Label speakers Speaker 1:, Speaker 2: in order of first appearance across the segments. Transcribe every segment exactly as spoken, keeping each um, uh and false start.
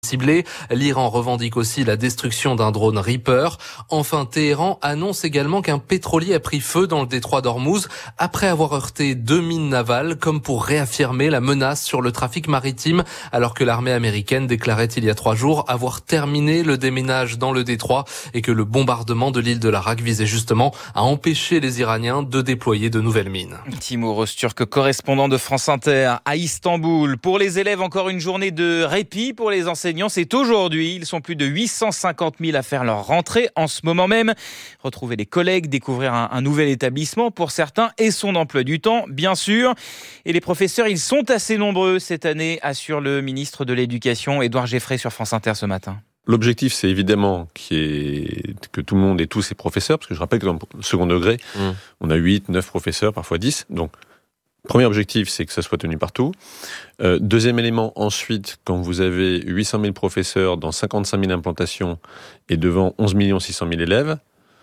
Speaker 1: ciblé. L'Iran revendique aussi la destruction d'un drone Reaper. Enfin, Téhéran annonce également qu'un pétrolier a pris feu dans le détroit d'Ormuz après avoir heurté deux mines navales, comme pour réaffirmer la menace sur le trafic maritime, alors que l'armée américaine déclarait il y a trois jours avoir terminé le déminage dans le détroit et que le bombardement de l'île de l'Arak visait justement à empêcher les Iraniens de déployer de nouvelles mines.
Speaker 2: Timur Öztürk, correspondant de France Inter à Istanbul. Pour les élèves, encore une journée de répit pour les enseignants. C'est aujourd'hui. Ils sont plus de huit cent cinquante mille à faire leur rentrée en ce moment même. Retrouver les collègues, découvrir un, un nouvel établissement pour certains et son emploi du temps, bien sûr. Et les professeurs, ils sont assez nombreux cette année, assure le ministre de l'Éducation, Édouard Geffray, sur France Inter ce matin.
Speaker 3: L'objectif, c'est évidemment qu'il y ait, que tout le monde ait tous ses professeurs, parce que je rappelle que dans le second degré, mmh. on a huit, neuf professeurs, parfois dix. Donc, premier objectif, c'est que ça soit tenu partout. Euh, deuxième élément, ensuite, quand vous avez huit cent mille professeurs dans cinquante-cinq mille implantations et devant onze millions six cent mille élèves,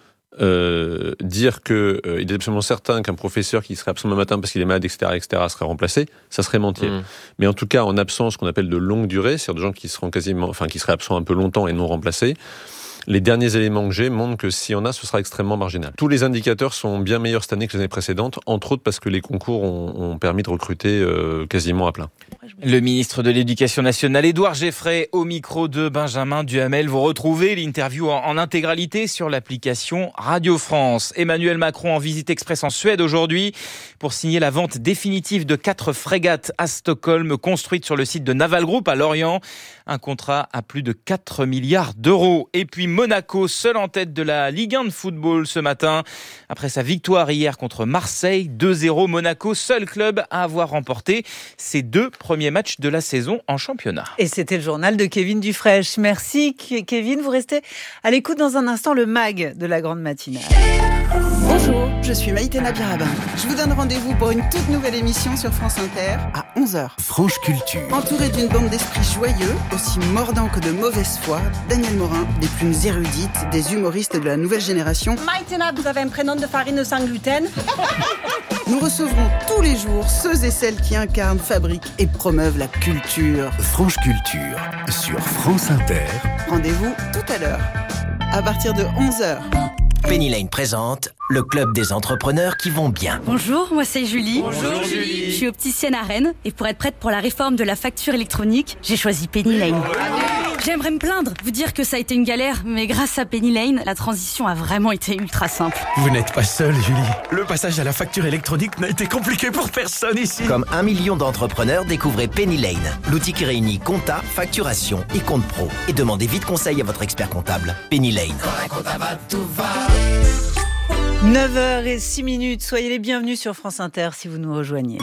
Speaker 3: euh, dire qu'il euh, est absolument certain qu'un professeur qui serait absent le matin parce qu'il est malade, et cetera, et cetera, serait remplacé, ça serait mentir. Mmh. Mais en tout cas, en absence, ce qu'on appelle de longue durée, c'est-à-dire de gens qui seront quasiment, enfin, qui seraient absents un peu longtemps et non remplacés, les derniers éléments que j'ai montrent que s'il y en a, ce sera extrêmement marginal. Tous les indicateurs sont bien meilleurs cette année que les années précédentes, entre autres parce que les concours ont, ont permis de recruter euh, quasiment à plein.
Speaker 2: Le ministre de l'Éducation nationale, Édouard Geffray, au micro de Benjamin Duhamel. Vous retrouvez l'interview en, en intégralité sur l'application Radio France. Emmanuel Macron en visite express en Suède aujourd'hui pour signer la vente définitive de quatre frégates à Stockholm, construites sur le site de Naval Group à Lorient. Un contrat à plus de quatre milliards d'euros. Et puis Monaco, seul en tête de la Ligue un de football ce matin. Après sa victoire hier contre Marseille, deux zéro, Monaco, seul club à avoir remporté ses deux premiers matchs de la saison en championnat.
Speaker 4: Et c'était le journal de Kevin Dufraîche. Merci Kevin, vous restez à l'écoute dans un instant, le mag de la grande matinale.
Speaker 5: Bonjour, je suis Maïté Nabirabin. Je vous donne rendez-vous pour une toute nouvelle émission sur France Inter à onze heures.
Speaker 6: Franche Culture.
Speaker 5: Entouré d'une bande d'esprits joyeux, aussi mordants que de mauvaise foi, Daniel Morin, des plus érudites, des humoristes de la nouvelle génération.
Speaker 7: Maïté Nab, vous avez un prénom de farine sans gluten.
Speaker 5: Nous recevrons tous les jours ceux et celles qui incarnent, fabriquent et promeuvent la culture.
Speaker 6: Franche Culture sur France Inter.
Speaker 5: Rendez-vous tout à l'heure, à partir de onze heures.
Speaker 8: Penny Lane présente le club des entrepreneurs qui vont bien.
Speaker 9: Bonjour, moi c'est Julie.
Speaker 2: Bonjour Julie.
Speaker 9: Je suis opticienne à Rennes et pour être prête pour la réforme de la facture électronique, j'ai choisi Penny Lane. J'aimerais me plaindre, vous dire que ça a été une galère, mais grâce à Penny Lane, la transition a vraiment été ultra simple.
Speaker 10: Vous n'êtes pas seule, Julie. Le passage à la facture électronique n'a été compliqué pour personne ici.
Speaker 8: Comme un million d'entrepreneurs, découvrez Penny Lane, l'outil qui réunit compta, facturation et compte pro. Et demandez vite conseil à votre expert comptable. Penny Lane.
Speaker 4: neuf heures zéro six minutes, soyez les bienvenus sur France Inter si vous nous rejoignez.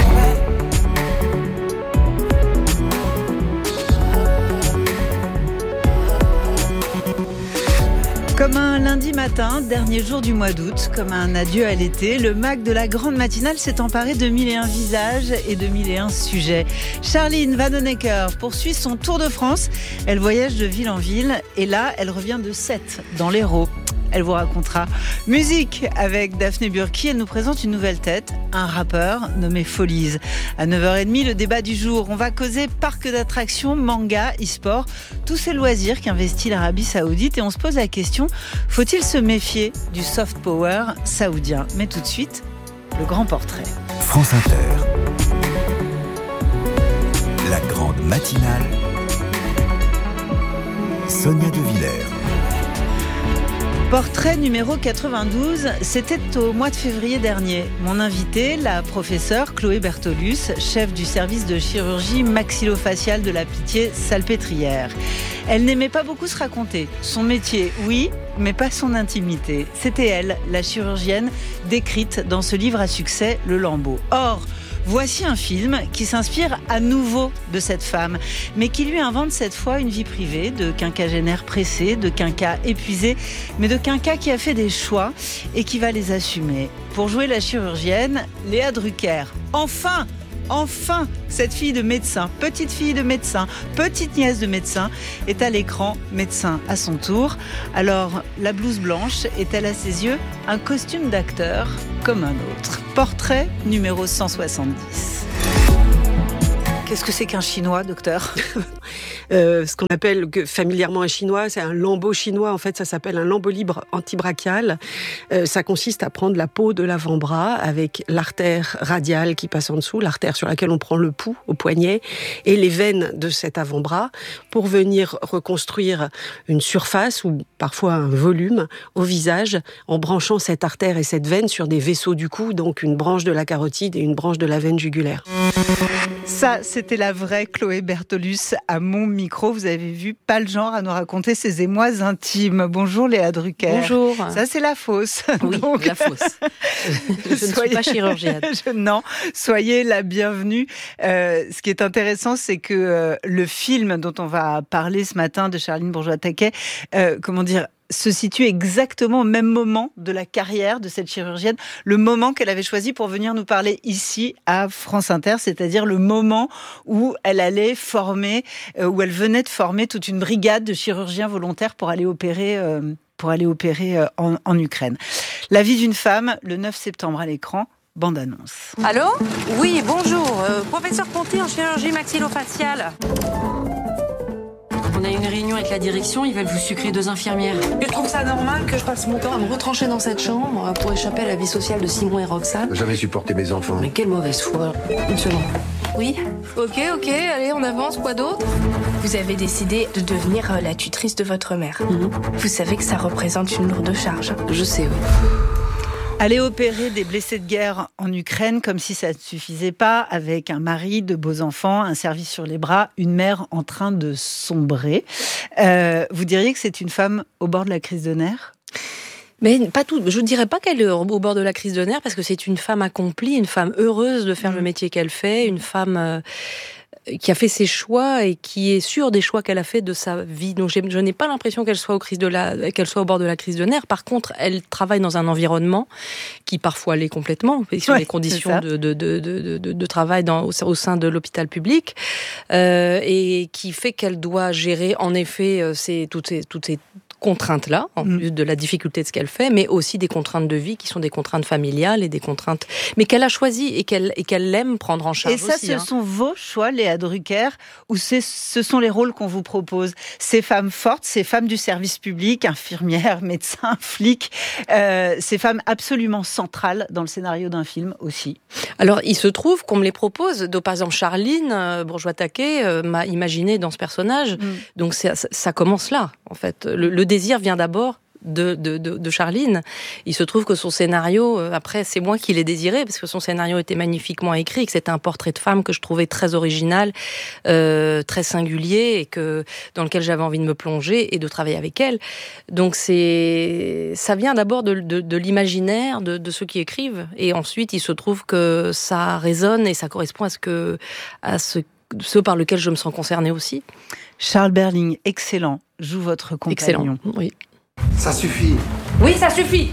Speaker 4: Comme un lundi matin, dernier jour du mois d'août, comme un adieu à l'été, le mag de la grande matinale s'est emparé de mille et un visages et de mille et un sujets. Charline Vanhoenacker poursuit son tour de France. Elle voyage de ville en ville et là, elle revient de Sète, dans l'Hérault. Elle vous racontera musique avec Daphné Burki. Elle nous présente une nouvelle tête, un rappeur nommé Folies. À neuf heures trente, le débat du jour. On va causer parc d'attractions, manga, e-sport, tous ces loisirs qu'investit l'Arabie Saoudite. Et on se pose la question, faut-il se méfier du soft power saoudien ? Mais tout de suite, le grand portrait.
Speaker 6: France Inter. La grande matinale. Sonia De Villers.
Speaker 4: Portrait numéro quatre-vingt-douze, c'était au mois de février dernier. Mon invitée, la professeure Chloé Bertolus, chef du service de chirurgie maxillofaciale de la Pitié-Salpêtrière. Elle n'aimait pas beaucoup se raconter. Son métier, oui, mais pas son intimité. C'était elle, la chirurgienne, décrite dans ce livre à succès, Le Lambeau. Or, voici un film qui s'inspire à nouveau de cette femme, mais qui lui invente cette fois une vie privée de quinquagénaire pressé, de quinca épuisé, mais de quinca qui a fait des choix et qui va les assumer. Pour jouer la chirurgienne, Léa Drucker. Enfin Enfin, cette fille de médecin, petite fille de médecin, petite nièce de médecin, est à l'écran, médecin à son tour. Alors, la blouse blanche est-elle à ses yeux un costume d'acteur comme un autre ? Portrait numéro cent soixante-dix. Qu'est-ce que c'est qu'un chinois, docteur?
Speaker 11: euh, Ce qu'on appelle familièrement un chinois, c'est un lambeau chinois. En fait, ça s'appelle un lambeau libre antibrachial. Euh, ça consiste à prendre la peau de l'avant-bras avec l'artère radiale qui passe en dessous, l'artère sur laquelle on prend le pouls au poignet, et les veines de cet avant-bras pour venir reconstruire une surface ou parfois un volume au visage en branchant cette artère et cette veine sur des vaisseaux du cou, donc une branche de la carotide et une branche de la veine jugulaire.
Speaker 4: Ça, c'était la vraie Chloé Bertolus à mon micro. Vous avez vu, pas le genre à nous raconter ses émois intimes. Bonjour Léa Drucker.
Speaker 12: Bonjour.
Speaker 4: Ça, c'est la fausse.
Speaker 12: Oui, Donc, la fausse. Je soyez... ne suis pas chirurgienne.
Speaker 4: Je... Non, soyez la bienvenue. Euh, ce qui est intéressant, c'est que euh, le film dont on va parler ce matin de Charline Bourgeois-Taquet, euh, comment dire, se situe exactement au même moment de la carrière de cette chirurgienne, le moment qu'elle avait choisi pour venir nous parler ici à France Inter, c'est-à-dire le moment où elle allait former, euh, où elle venait de former toute une brigade de chirurgiens volontaires pour aller opérer, euh, pour aller opérer euh, en, en Ukraine. La vie d'une femme, le neuf septembre à l'écran. Bande-annonce.
Speaker 13: Allô ? Oui, bonjour. Euh, professeur Ponty en chirurgie maxillofaciale. On a une réunion avec la direction, ils veulent vous sucrer deux infirmières.
Speaker 14: Je trouve ça normal que je passe mon temps à me retrancher dans cette chambre pour échapper à la vie sociale de Simon et Roxane.
Speaker 15: Jamais supporté mes enfants.
Speaker 14: Mais quelle mauvaise foi. Une seconde. Oui ? Ok, ok, allez, on avance, quoi d'autre ?
Speaker 16: Vous avez décidé de devenir la tutrice de votre mère.
Speaker 14: Mm-hmm.
Speaker 16: Vous savez que ça représente une lourde charge.
Speaker 14: Je sais, oui.
Speaker 4: Aller opérer des blessés de guerre en Ukraine comme si ça ne suffisait pas, avec un mari, de beaux enfants, un service sur les bras, une mère en train de sombrer. Euh, vous diriez que c'est une femme au bord de la crise de nerfs ?
Speaker 14: Mais pas tout. Je ne dirais pas qu'elle est au bord de la crise de nerfs, parce que c'est une femme accomplie, une femme heureuse de faire mmh. le métier qu'elle fait, une femme... Euh, qui a fait ses choix et qui est sûre des choix qu'elle a fait de sa vie. Donc je n'ai pas l'impression qu'elle soit, au crise de la, qu'elle soit au bord de la crise de nerfs. Par contre, elle travaille dans un environnement qui parfois l'est complètement, sur ouais, les conditions de, de, de, de, de, de travail dans, au, au sein de l'hôpital public, euh, et qui fait qu'elle doit gérer en effet ces, toutes ces... Toutes ces contraintes-là, en mmh. plus de la difficulté de ce qu'elle fait, mais aussi des contraintes de vie qui sont des contraintes familiales et des contraintes, mais qu'elle a choisies et qu'elle et qu'elle aime prendre en charge.
Speaker 4: Et ça,
Speaker 14: aussi,
Speaker 4: ce
Speaker 14: hein.
Speaker 4: sont vos choix, Léa Drucker, ou c'est, ce sont les rôles qu'on vous propose. Ces femmes fortes, ces femmes du service public, infirmières, médecins, flics, euh, ces femmes absolument centrales dans le scénario d'un film aussi.
Speaker 14: Alors, il se trouve qu'on me les propose. Donc, par exemple, Charline euh, Bourgeois-Taquet euh, m'a imaginé dans ce personnage. Mmh. Donc, ça, ça commence là, en fait. Le, le désir vient d'abord de, de, de, de Charline. Il se trouve que son scénario, euh, après, c'est moi qui l'ai désiré, parce que son scénario était magnifiquement écrit, que c'était un portrait de femme que je trouvais très original, euh, très singulier, et que, dans lequel j'avais envie de me plonger et de travailler avec elle. Donc, c'est, ça vient d'abord de, de, de l'imaginaire de, de ceux qui écrivent. Et ensuite, il se trouve que ça résonne et ça correspond à ce que, à ce, ce par lequel je me sens concernée aussi.
Speaker 4: Charles Berling, excellent, joue votre compagnon.
Speaker 14: Excellent, oui.
Speaker 15: Ça suffit.
Speaker 13: Oui, ça suffit.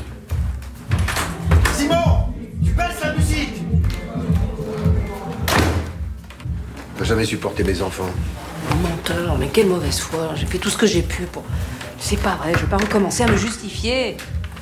Speaker 15: Simon, tu baisses la musique. T'as jamais supporté mes enfants.
Speaker 14: Menteur, mais quelle mauvaise foi. J'ai fait tout ce que j'ai pu pour... C'est pas vrai, je vais pas recommencer à me justifier.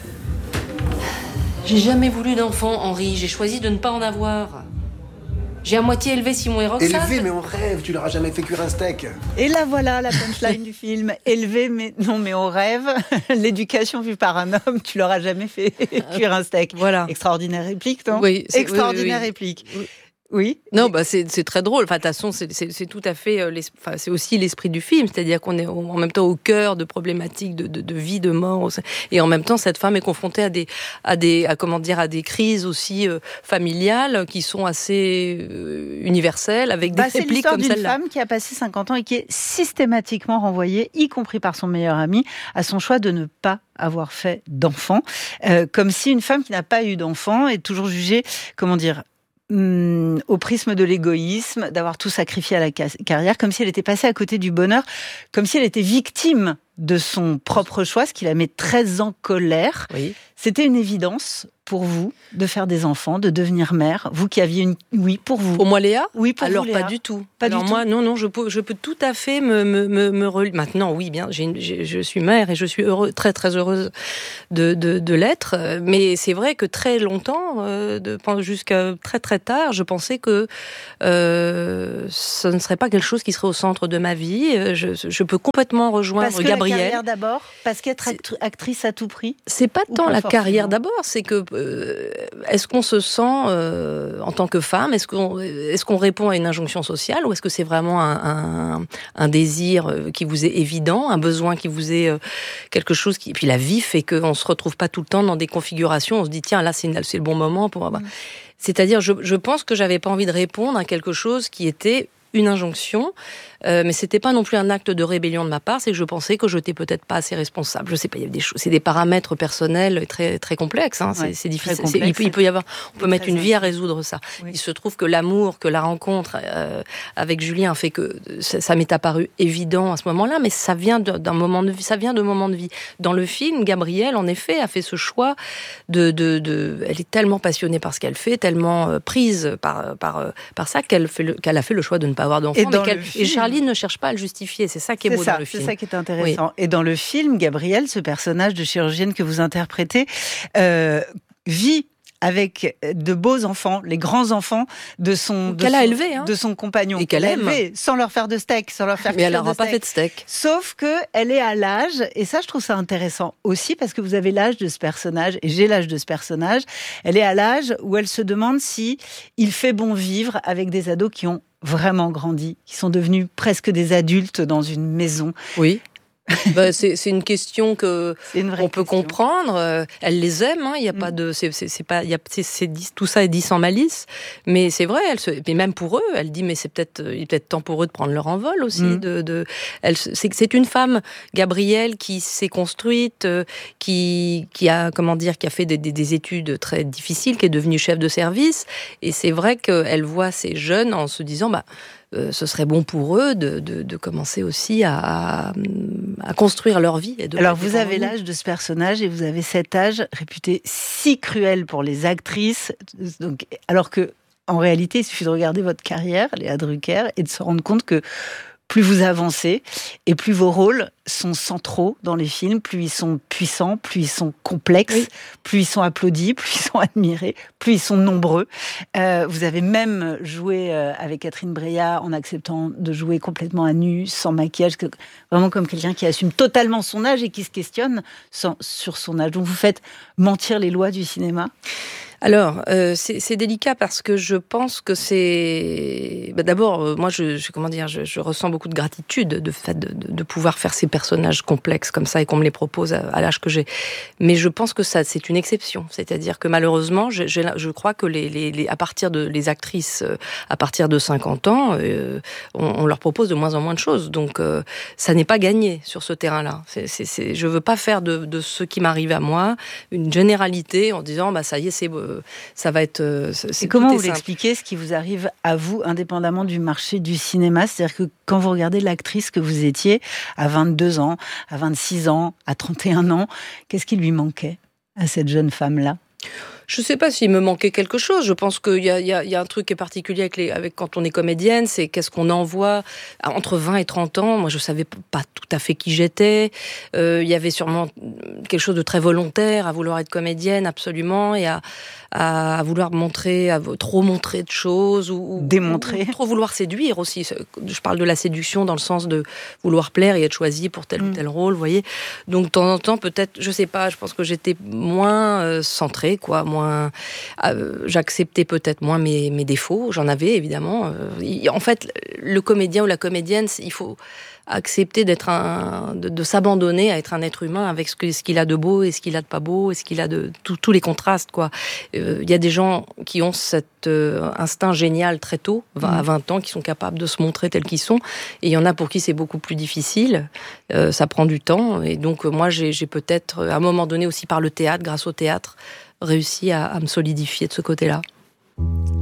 Speaker 14: J'ai jamais voulu d'enfant, Henri. J'ai choisi de ne pas en avoir. J'ai à moitié élevé Simon et Roxane.
Speaker 15: Élevé, mais on rêve, tu leur as jamais fait cuire un steak.
Speaker 4: Et là voilà la punchline du film. Élevé, mais non, mais on rêve. L'éducation vue par un homme, tu leur as jamais fait cuire un steak.
Speaker 14: Voilà.
Speaker 4: Extraordinaire réplique, non ?
Speaker 14: Oui.
Speaker 4: Extraordinaire
Speaker 14: oui, oui, oui.
Speaker 4: réplique. Oui. Oui.
Speaker 14: Non, bah c'est c'est très drôle. Enfin, de toute façon, c'est c'est c'est tout à fait. Euh, enfin, c'est aussi l'esprit du film, c'est-à-dire qu'on est en même temps au cœur de problématiques de de, de vie, de mort, et en même temps, cette femme est confrontée à des à des à comment dire à des crises aussi euh, familiales qui sont assez euh, universelles, avec des
Speaker 4: bah,
Speaker 14: répliques comme celle-là.
Speaker 4: C'est l'histoire d'une femme qui a passé cinquante ans et qui est systématiquement renvoyée, y compris par son meilleur ami, à son choix de ne pas avoir fait d'enfant, euh, comme si une femme qui n'a pas eu d'enfant est toujours jugée, comment dire, Hum, au prisme de l'égoïsme, d'avoir tout sacrifié à la carrière, comme si elle était passée à côté du bonheur, comme si elle était victime de son propre choix, ce qui la met très en colère.
Speaker 14: Oui.
Speaker 4: C'était une évidence pour vous de faire des enfants, de devenir mère, vous qui aviez une... Oui, pour vous.
Speaker 14: Pour moi, Léa ?
Speaker 4: Oui, pour
Speaker 14: Alors,
Speaker 4: vous, Léa.
Speaker 14: pas du tout.
Speaker 4: Pas
Speaker 14: Alors
Speaker 4: du
Speaker 14: moi,
Speaker 4: tout.
Speaker 14: non, non, je peux, je peux tout à fait me, me, me, me rel... Maintenant, oui, bien, j'ai une, j'ai, je suis mère et je suis heureux, très, très heureuse de, de, de l'être. Mais c'est vrai que très longtemps, euh, de, jusqu'à très, très tard, je pensais que euh, ce ne serait pas quelque chose qui serait au centre de ma vie. Je, je peux complètement rejoindre
Speaker 4: Parce que
Speaker 14: Gabrielle.
Speaker 4: la carrière d'abord, parce qu'être act- actrice à tout prix.
Speaker 14: C'est pas tant
Speaker 4: pas
Speaker 14: la
Speaker 4: forcément.
Speaker 14: carrière d'abord, c'est que euh, est-ce qu'on se sent euh, en tant que femme, est-ce qu'on est-ce qu'on répond à une injonction sociale ou est-ce que c'est vraiment un, un, un désir qui vous est évident, un besoin qui vous est euh, quelque chose qui... Et puis la vie fait qu'on se retrouve pas tout le temps dans des configurations, on se dit tiens là c'est, une, c'est le bon moment pour... Mmh. C'est-à-dire je, je pense que j'avais pas envie de répondre à quelque chose qui était une injonction, euh, mais c'était pas non plus un acte de rébellion de ma part, c'est que je pensais que je n'étais peut-être pas assez responsable. Je sais pas, il y a des choses, c'est des paramètres personnels très très complexes. Hein,
Speaker 4: ouais,
Speaker 14: c'est, c'est difficile.
Speaker 4: complexe,
Speaker 14: c'est, il, peut, il peut y avoir, on peut mettre une vie à résoudre ça.
Speaker 4: Oui.
Speaker 14: Il se trouve que l'amour, que la rencontre euh, avec Julien fait que ça, ça m'est apparu évident à ce moment-là, mais ça vient de, d'un moment de vie, ça vient de moments de vie. Dans le film, Gabrielle, en effet, a fait ce choix de, de, de elle est tellement passionnée par ce qu'elle fait, tellement euh, prise par par par ça qu'elle fait le, qu'elle a fait le choix de ne pas avoir d'enfant.
Speaker 4: Et,
Speaker 14: mais qu'elle,
Speaker 4: film,
Speaker 14: et Charlie ne cherche pas à le justifier. C'est ça qui est
Speaker 4: c'est
Speaker 14: beau
Speaker 4: ça,
Speaker 14: dans le film.
Speaker 4: C'est ça qui est intéressant.
Speaker 14: Oui.
Speaker 4: Et dans le film, Gabrielle, ce personnage de chirurgienne que vous interprétez, euh, vit avec de beaux enfants, les grands enfants de son de
Speaker 14: qu'elle
Speaker 4: son,
Speaker 14: a élevé, hein.
Speaker 4: de son compagnon,
Speaker 14: et qu'elle
Speaker 4: a
Speaker 14: aime,
Speaker 4: élevé, sans leur faire de steak, sans leur faire.
Speaker 14: Mais elle
Speaker 4: de
Speaker 14: n'aura pas fait de steak.
Speaker 4: Sauf que elle est à l'âge, et ça je trouve ça intéressant aussi parce que vous avez l'âge de ce personnage et j'ai l'âge de ce personnage. Elle est à l'âge où elle se demande si il fait bon vivre avec des ados qui ont vraiment grandi, qui sont devenus presque des adultes dans une maison.
Speaker 14: Oui. bah, c'est, c'est une question que
Speaker 4: une
Speaker 14: on peut
Speaker 4: question.
Speaker 14: comprendre. Euh, elle les aime. Il hein, y a mm. pas de, c'est, c'est, c'est pas, il y a, c'est, c'est dit, tout ça est dit sans malice. Mais c'est vrai. Elle se, mais même pour eux, elle dit mais c'est peut-être, il est peut-être temps pour eux de prendre leur envol aussi. Mm. De, de, elle, c'est, c'est une femme, Gabrielle, qui s'est construite, euh, qui, qui a, comment dire, qui a fait des, des, des études très difficiles, qui est devenue chef de service. Et c'est vrai qu'elle voit ces jeunes en se disant bah. Euh, ce serait bon pour eux de, de, de commencer aussi à, à, à construire leur vie. Et de
Speaker 4: Alors, vous avez l'âge de ce personnage et vous avez cet âge réputé si cruel pour les actrices. Donc, alors que, en réalité, il suffit de regarder votre carrière, Léa Drucker, et de se rendre compte que plus vous avancez et plus vos rôles sont centraux dans les films, plus ils sont puissants, plus ils sont complexes, oui. plus ils sont applaudis, plus ils sont admirés, plus ils sont nombreux. Euh, vous avez même joué euh, avec Catherine Breillat en acceptant de jouer complètement à nu, sans maquillage, vraiment comme quelqu'un qui assume totalement son âge et qui se questionne sans, sur son âge. Donc vous faites mentir les lois du cinéma ?
Speaker 14: Alors, euh, c'est, c'est délicat parce que je pense que c'est... Bah d'abord, euh, moi, je, je, comment dire, je, je ressens beaucoup de gratitude de fait de, de, de pouvoir faire ces personnages complexes comme ça et qu'on me les propose à, à l'âge que j'ai. Mais je pense que ça, c'est une exception. C'est-à-dire que malheureusement, je, je, je crois que les, les, les, à partir de les actrices, à partir de cinquante ans, euh, on, on leur propose de moins en moins de choses. Donc, euh, ça n'est pas gagné sur ce terrain-là. C'est, c'est, c'est, je veux pas faire de, de ce qui m'arrive à moi une généralité en disant, bah ça y est, c'est ça va être... C'est,
Speaker 4: et comment vous
Speaker 14: simple.
Speaker 4: l'expliquez, ce qui vous arrive à vous, indépendamment du marché du cinéma ? C'est-à-dire que quand vous regardez l'actrice que vous étiez à vingt-deux ans, à vingt-six ans, à trente et un ans, qu'est-ce qui lui manquait à cette jeune femme-là ?
Speaker 14: Je sais pas s'il me manquait quelque chose. Je pense qu'il y a, il y a, il y a un truc qui est particulier avec les, avec quand on est comédienne, c'est qu'est-ce qu'on envoie entre vingt et trente ans. Moi, je savais pas tout à fait qui j'étais. Euh, il y avait sûrement quelque chose de très volontaire à vouloir être comédienne, absolument, et à, à, à vouloir montrer, à trop montrer de choses ou,
Speaker 4: démontrer,
Speaker 14: ou trop vouloir séduire aussi. Je parle de la séduction dans le sens de vouloir plaire et être choisi pour tel mmh. ou tel rôle, vous voyez. Donc, de temps en temps, peut-être, je sais pas. Je pense que j'étais moins euh, centrée, quoi. Moins, euh, j'acceptais peut-être moins mes, mes défauts, j'en avais évidemment. Euh, en fait, le comédien ou la comédienne, il faut accepter d'être un, de, de s'abandonner à être un être humain avec ce, que, ce qu'il a de beau et ce qu'il a de pas beau et ce qu'il a de tout, tous les contrastes, quoi. Il euh, y a des gens qui ont cet euh, instinct génial très tôt, vingt, mmh. à vingt ans, qui sont capables de se montrer tels qu'ils sont, et il y en a pour qui c'est beaucoup plus difficile. Euh, ça prend du temps, et donc moi j'ai, j'ai peut-être à un moment donné aussi par le théâtre, grâce au théâtre, réussi à, à me solidifier de ce côté-là.